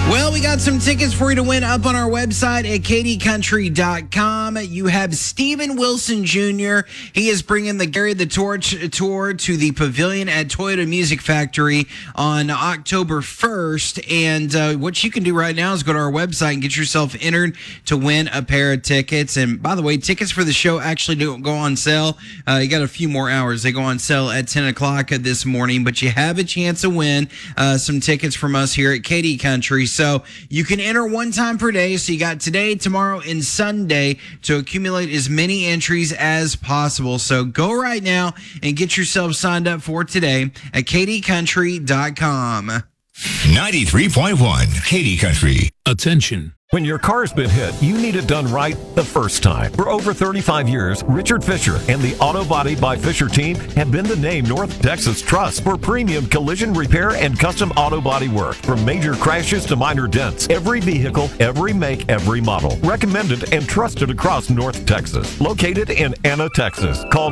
Well, we got some tickets for you to win up on our website at kdcountry.com. You have Steven Wilson Jr. He is bringing the Gary the Torch tour to the Pavilion at Toyota Music Factory on October 1st. And what you can do right now is go to our website and get yourself entered to win a pair of tickets. And by the way, tickets for the show actually don't go on sale. You got a few more hours. They go on sale at 10 o'clock this morning, but you have a chance to win some tickets from us here at KD Country. So you can enter one time per day. So you got today, tomorrow, and Sunday to accumulate as many entries as possible. So go right now and get yourself signed up for today at kdcountry.com. 93.1 KD Country. Attention. When your car's been hit, you need it done right the first time. For over 35 years, Richard Fisher and the Auto Body by Fisher team have been the name North Texas trusts for premium collision repair and custom auto body work. From major crashes to minor dents, every vehicle, every make, every model. Recommended and trusted across North Texas. Located in Anna, Texas. Call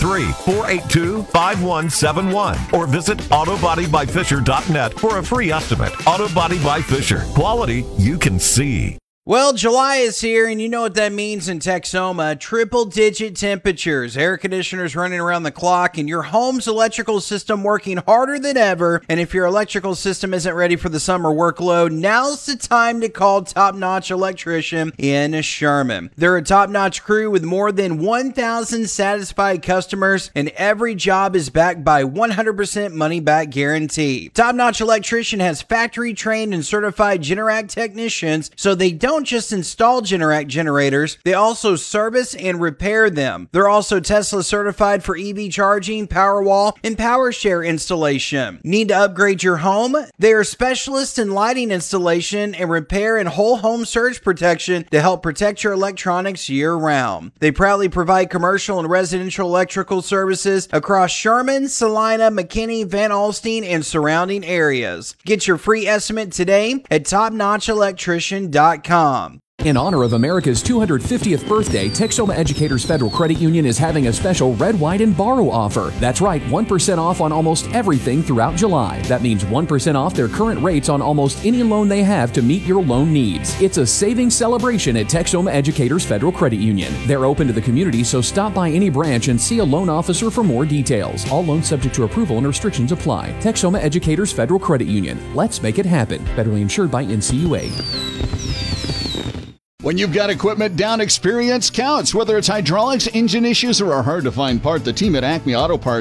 903-482-5171 or visit autobodybyfisher.net for a free estimate. Auto Body by Fisher. Quality you can see. Well, July is here, and you know what that means in Texoma. Triple-digit temperatures, air conditioners running around the clock, and your home's electrical system working harder than ever. And if your electrical system isn't ready for the summer workload, now's the time to call Top Notch Electrician in Sherman. They're a top-notch crew with more than 1,000 satisfied customers, and every job is backed by 100% money-back guarantee. Top Notch Electrician has factory-trained and certified Generac technicians, so they don't just install Generac generators, they also service and repair them. They're also Tesla certified for EV charging, Powerwall, and PowerShare installation. Need to upgrade your home? They are specialists in lighting installation and repair and whole home surge protection to help protect your electronics year-round. They proudly provide commercial and residential electrical services across Sherman, Salina, McKinney, Van Alstyne, and surrounding areas. Get your free estimate today at topnotchelectrician.com. In honor of America's 250th birthday, Texoma Educators Federal Credit Union is having a special Red, White, and Borrow offer. That's right, 1% off on almost everything throughout July. That means 1% off their current rates on almost any loan they have to meet your loan needs. It's a savings celebration at Texoma Educators Federal Credit Union. They're open to the community, so stop by any branch and see a loan officer for more details. All loans subject to approval and restrictions apply. Texoma Educators Federal Credit Union. Let's make it happen. Federally insured by NCUA. When you've got equipment down, experience counts. Whether it's hydraulics, engine issues, or a hard-to-find part, the team at Acme Auto Parts